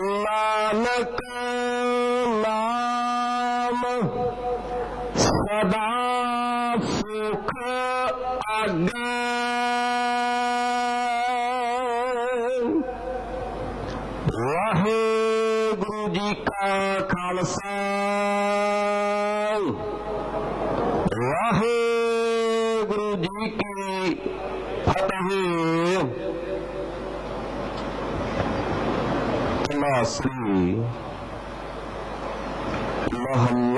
नानक नाम सदा सुख आगे। वाहेगुरु जी का खालसा वाहेगुरु जी की फतेह। श्री